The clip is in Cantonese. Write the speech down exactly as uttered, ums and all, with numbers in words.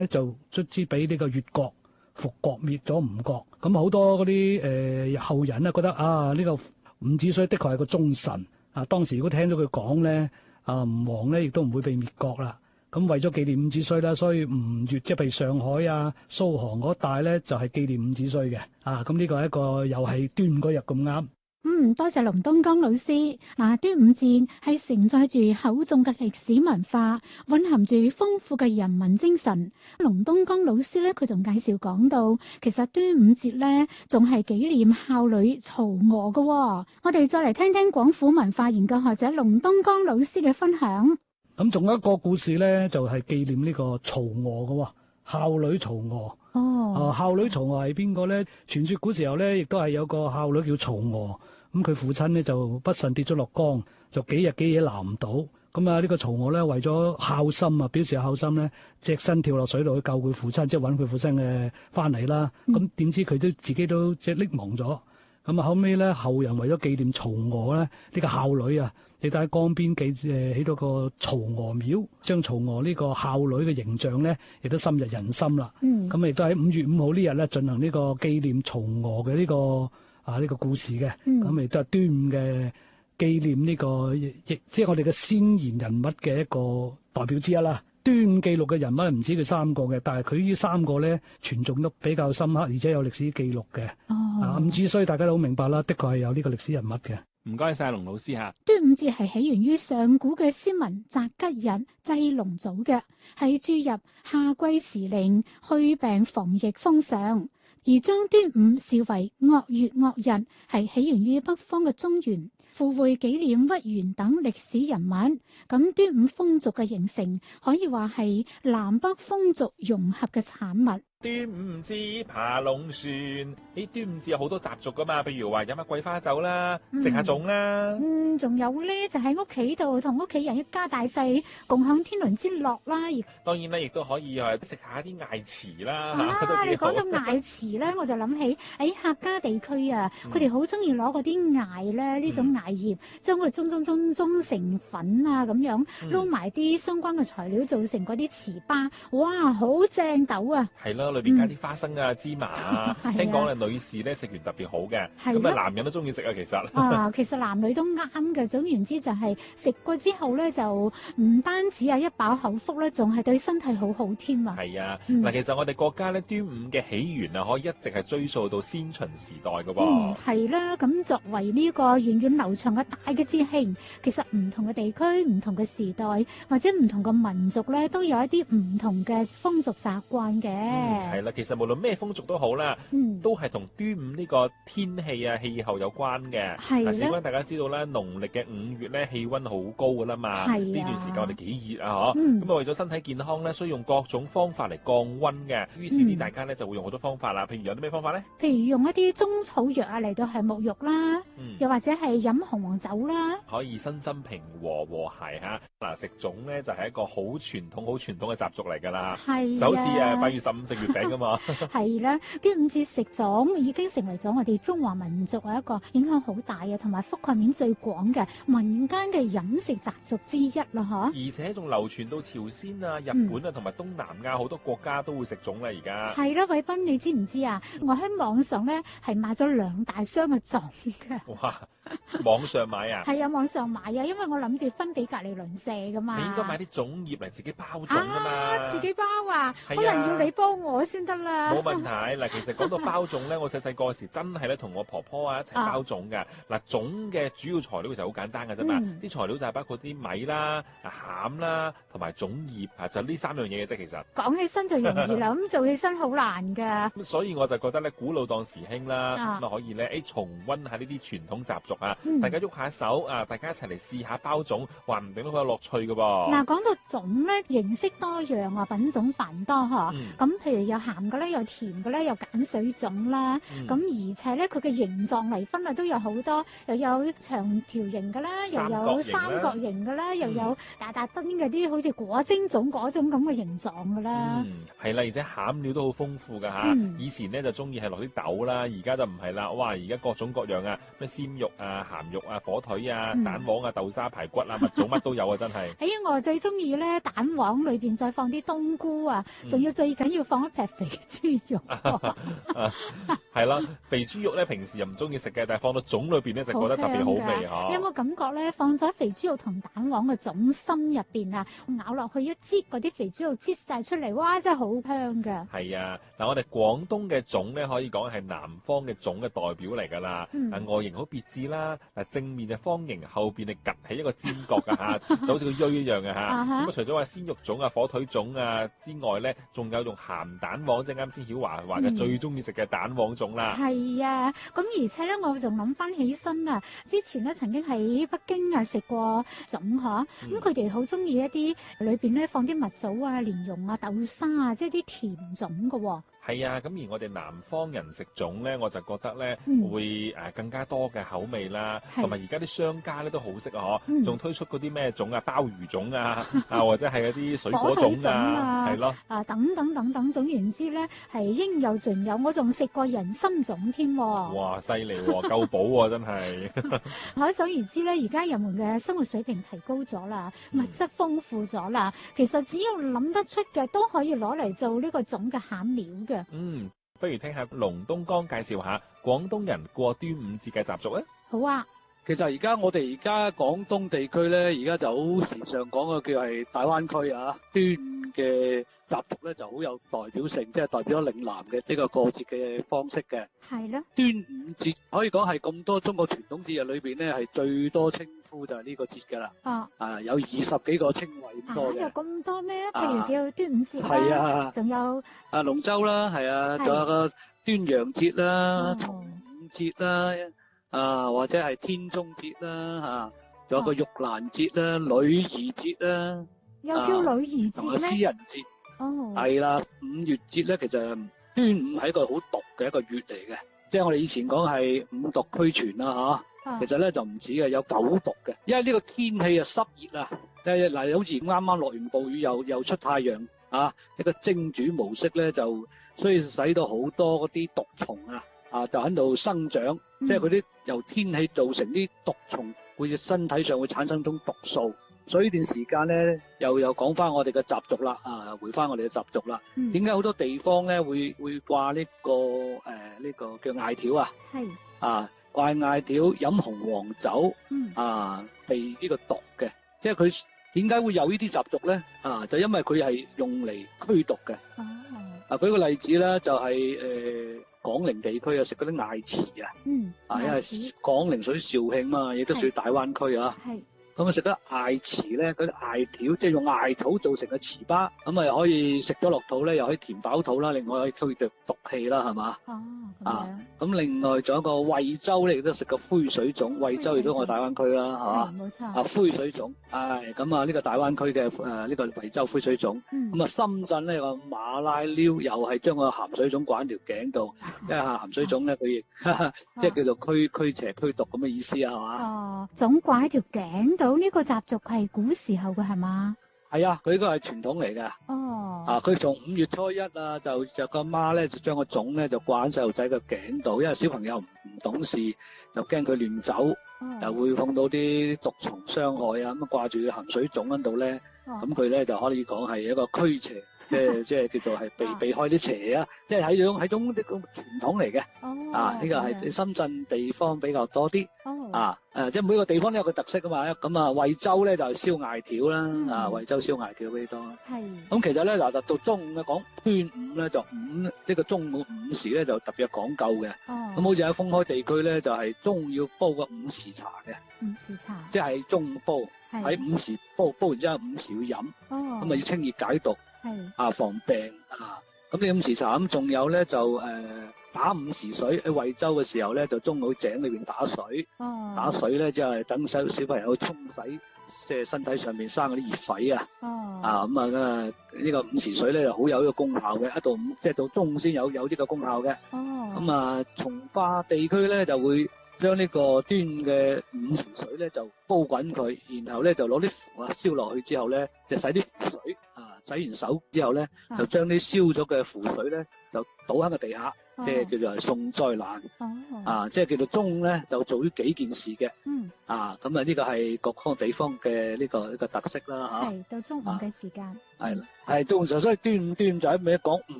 就卒之俾呢個越國復國滅咗吳國。咁好多嗰啲誒後人咧覺得啊，呢個伍子胥的確係個忠臣啊。當時如果聽到佢講咧，啊吳王咧亦都唔會被滅國啦。咁為咗紀念伍子胥啦，所以吳越即係譬如上海啊、蘇杭嗰帶咧，就係紀念伍子胥嘅。啊，咁呢個係一個又係端午嗰日咁啱。 嗯，多謝龍東江老師。嗱，端午節係承載住厚重嘅歷史文化，蘊含住豐富嘅人民精神。龍東江老師咧，佢仲介紹講到，其實端午節咧仲係紀念孝女曹娥嘅。我哋再嚟聽聽廣府文化研究學者龍東江老師嘅分享。 咁仲有一個故事咧，就係、是、紀念呢個曹娥嘅孝女曹娥。哦，啊，孝女曹娥係邊個咧？傳說古時候咧，亦都係有個孝女叫曹娥。咁佢父親咧就不慎跌咗落江，就幾日幾夜撈唔到。咁啊，呢個曹娥咧為咗孝心啊，表示孝心咧，隻身跳落水度去救佢父親，即係揾佢父親嘅翻嚟啦。咁點、嗯、知佢都自己都即係溺亡咗。咁啊後尾咧，後人為咗紀念曹娥咧，呢、這個孝女啊，亦都喺江邊記誒起到個曹娥廟，將曹娥呢個孝女嘅形象咧，亦都深入人心啦。咁亦、嗯、都喺五月五號呢日咧進行呢個紀念曹娥嘅呢個。啊！呢、這個故事嘅，咁亦都係端午嘅紀念呢、這個，亦即係我哋嘅先賢人物嘅一個代表之一啦。端午記錄嘅人物唔止佢三個嘅，但係佢呢三個咧傳頌都比較深刻，而且有歷史記錄嘅。哦，啊，伍子胥大家都好明白啦，的確係有呢個歷史人物嘅。 唔該晒龍老師嚇。 端午節係起源於上古嘅先民擇吉日祭龍祖嘅，係注入夏季時令、去病防疫風尚。而將端午視為惡月惡日，係起源於北方嘅中原，附會紀念屈原等歷史人物。咁端午風俗嘅形成，可以話係南北風俗融合嘅產物。 端午節爬龍船，誒，端午節有好多習俗噶嘛，譬如話飲下桂花酒啦，食下粽啦， 嗯，仲有咧就喺屋企度同屋企人一家大細共享天倫之樂啦。而當然咧，亦都可以誒食下啲艾糍啦。 啊，你講到艾糍咧，我就諗起喺客家地區啊，佢哋好中意攞嗰啲艾咧，呢種艾葉，將佢舂舂舂舂成粉啊，咁樣撈埋啲相關嘅材料，做成嗰啲糍粑，哇，好正斗啊！ 係咯。裏邊加啲花生啊、芝麻啊，聽講咧女士咧食完特別好嘅，咁啊男人都中意食啊，其實。 啊，其實男女都啱嘅。總言之就係食過之後咧，就唔單止啊一飽口福咧，仲係對身體好好添啊。 係啊，嗱，其實我哋國家咧端午嘅起源啊，可以一直係追溯到先秦時代嘅喎。 嗯，係啦。咁作為呢個源遠流長嘅大嘅節慶，其實唔同嘅地區、唔同嘅時代或者唔同嘅民族咧，都有一啲唔同嘅風俗習慣嘅。 係啦，其實無論咩風俗都好啦，嗯、都係同端午呢個天氣啊、氣候有關嘅。係啦，事關大家知道咧，農曆嘅五月咧，氣溫好高噶啦嘛。係呢段時間我哋幾熱啊，嗬、嗯。咁啊，為咗身體健康咧，需要用各種方法嚟降溫嘅。於是啲大家咧就會用好多方法啦。譬如有啲咩方法咧？譬如用一啲中草藥啊嚟到係沐浴啦，嗯、又或者係飲紅黃酒啦，可以身心平和和諧嚇。嗱，食粽咧就係一個好傳統、好傳統嘅習俗嚟㗎啦。係，就好似誒八月十五食月餅㗎嘛。 係啦，端午節食粽已經成為咗我哋中華民族一個影響好大嘅，同埋覆蓋面最廣嘅民間嘅飲食習俗之一啦，嚇！ 而且仲流傳到朝鮮啊、日本啊同埋東南亞好多國家都會食粽啦，而家係啦，偉斌，你知唔知啊？我喺網上咧係買咗兩大箱嘅粽嘅。 哇！網上買啊？ 係啊，網上買啊，因為我諗住分俾隔離鄰舍噶嘛。 你應該買啲粽葉嚟自己包粽啊嘛。 啊，自己包啊？可能要你幫我先得啦。 冇問題。嗱，其實講到包粽咧，我細細個嗰時真係咧同我婆婆啊一齊包粽㗎。嗱、啊，粽嘅主要材料就好簡單㗎啫嘛。啲、嗯、材料就係包括啲米啦、餡啦同埋粽葉啊，就呢三樣嘢嘅啫。其實講起身就容易啦，咁做起身好難㗎。 咁所以我就覺得咧，古老當時興啦，咁啊可以咧，誒重溫下呢啲傳統習俗啊，嗯、大家喐下手啊，大家一齊嚟試下包粽，話唔定都好有樂趣㗎噃。 嗱，講到粽咧，形式多樣啊，品種繁多嗬。咁、嗯、譬如有鹹嘅咧，有甜嘅咧，有鹼水粽啦。咁、嗯、而且咧，佢嘅形狀嚟分啊，都有好多，又有長條形嘅啦，又有三角形嘅啦，嗯、又有大大燈嗰啲，好似果蒸粽嗰種咁嘅形狀嘅啦。 嗯，係啦，而且餡料都好豐富㗎嚇。嗯、以前咧就中意係落啲豆啦，而家就唔係啦。哇，而家各種各樣啊，咩鮮肉啊、 啊、鹹肉啊、火腿啊、嗯、蛋黃啊、豆沙排骨啊，乜種乜都有啊，真係。 哎呀，我最中意咧蛋黃裏邊再放啲冬菇啊，仲、嗯、要最緊要放一劈肥豬肉。 係啦，肥豬肉咧平時又唔中意食嘅，但係放到粽裏邊咧就覺得特別好味嚇。 你有冇感覺咧？放咗肥豬肉同蛋黃嘅粽心入邊啊，咬落去一擠嗰啲肥豬肉擠晒出嚟，哇！真係好香㗎。係啊，嗱，我哋廣東嘅粽咧可以講係南方嘅粽嘅代表嚟㗎啦。嗯、外形好別緻啦，嗱正面係方形，後邊係趌起一個尖角㗎嚇，就好似個鋥一樣嘅嚇。咁啊，除咗話鮮肉粽啊、火腿粽啊之外咧，仲有用鹹蛋黃，即係啱先曉華話嘅最中意食嘅蛋黃粽啦。 係啊，咁而且咧，我仲諗翻起身啊，之前咧曾經喺北京啊食過粽嗬，咁佢哋好中意一啲裏邊咧放啲蜜棗啊、蓮蓉啊、豆沙啊，即係啲甜粽㗎喎。 係啊，咁而我哋南方人食粽咧，我就覺得咧、嗯、會誒更加多嘅口味啦，同埋而家啲商家咧都好識啊，嗬，仲推出嗰啲咩粽啊，鮑魚粽啊，啊或者係嗰啲水果粽啊，係咯，啊等等等等，總言之咧係應有盡有，我仲食過人參粽添。 哇，犀利喎，夠補喎，真係。 可想而知咧，而家人們嘅生活水平提高咗啦，物質豐富咗啦，其實只要諗得出嘅都可以攞嚟做呢個粽嘅餡料。 嗯，不如聽下龍東江介紹下廣東人過端午節嘅習俗咧。 好啊， 其實而家我哋而家廣東地區咧，而家就好時常講嘅叫係大灣區啊，端午嘅習俗咧就好有代表性，即係代表咗嶺南嘅呢個過節嘅方式嘅。 係咯， 端午節可以講係咁多中國傳統節日裏邊咧係最多稱呼就係呢個節㗎啦。啊，啊有二十幾個稱謂咁多嘅。 有咁多咩？譬如叫端午節啦， 係啊，仲有啊龍舟啦，係啊，仲有個端陽節啦、重五節啦，啊或者係天中節啦，嚇，仲有個玉蘭節啦、女兒節啦， 又叫女兒節咩？ 詩人節。哦，係啦，五月節咧，其實端午係一個好毒嘅一個月嚟嘅，即係我哋以前講係五毒俱全啦嚇，其實咧就唔止嘅，有九毒嘅，因為呢個天氣啊濕熱啊，誒嗱好似啱啱落完暴雨又又出太陽啊，一個蒸煮模式咧就，所以使到好多嗰啲毒蟲啊啊就喺度生長，嗯、即係嗰啲由天氣造成啲毒蟲會身體上會產生種毒素。所以呢段時間咧，又又講翻我哋嘅習俗啦，啊，回翻我哋嘅習俗啦。點解好多地方咧會會掛呢、這個誒呢、呃這個叫艾條啊？係啊，掛艾條飲紅黃酒，嗯、啊，避呢個毒嘅。即係佢點解會有呢啲習俗咧？啊，就因為佢係用嚟驅毒嘅。哦。啊，舉個例子咧，就係、是、誒、呃、廣寧地區啊，食嗰啲艾糍啊。嗯。啊，因為廣寧屬於肇慶嘛，亦都屬於大灣區啊。係。咁啊食得艾糍咧，嗰啲艾條即係用艾草做成嘅糍粑，咁啊又可以食咗落肚咧，又可以填飽肚啦，另外可以驅毒毒氣啦，係嘛？哦，咁樣。啊，咁另外仲有一個惠州咧，亦都食個灰水粽，惠州亦都我大灣區啦，係嘛？冇錯。啊，灰水粽，係咁啊，呢個大灣區嘅誒呢個惠州灰水粽。嗯。咁啊，深圳咧個馬拉溜又係將個鹹水粽掛喺條頸度，因為鹹水粽咧佢亦即係叫做驅驅邪驅毒咁嘅意思啊，係嘛？ 哦，粽掛喺條頸度。呢個習俗係古時候嘅係嘛？係啊，佢呢個係傳統嚟嘅。哦。啊，佢從五月初一啊，就就個媽咧就將個粽咧就掛喺細路仔嘅頸度，因為小朋友唔唔懂事，就驚佢亂走，哦、又會碰到啲毒蟲傷害啊，咁掛住鹹水粽喺度咧，咁佢咧就可以講係一個驅邪。即係即係叫做係避避開啲邪啊！即係喺種喺種呢個傳統嚟嘅。哦。啊，呢個係深圳地方比較多啲。哦。啊，誒，即係每個地方都有個特色噶嘛。咁啊，惠州咧就係燒艾條啦。嗯。啊，惠州燒艾條比較多。係。咁其實咧嗱，到中午嘅講端午咧就午呢個中午午時咧就特別有講究嘅。哦。咁好似喺封開地區咧就係中午要煲個午時茶嘅。午時茶。即係中午煲，喺午時煲，煲完之後午時要飲。哦。咁啊要清熱解毒。係啊，防病啊，咁你午時茶咁，仲有咧就誒、呃、打午時水喺惠州嘅時候咧，就中午井裏邊打水，哦、打水咧即係等小小朋友沖洗，即係身體上面生嗰啲熱痱啊，哦、啊咁啊呢、這個午時水咧就好有呢個功效嘅，一到午即係到中午先有有呢個功效嘅，咁、哦、啊從化地區咧就會將呢個端午嘅午時水咧就煲滾佢，然後咧就攞啲符啊燒落去之後咧，就洗啲符水啊，洗完手之後咧，就將啲燒咗嘅符水咧就倒喺個地下，即係叫做係送災難。哦，啊，即係叫做中午咧就做呢幾件事嘅。嗯。啊，咁啊呢個係各個地方嘅呢個一個特色啦嚇。係到中午嘅時間。係啦，係中午時，所以端午端午就喺尾講午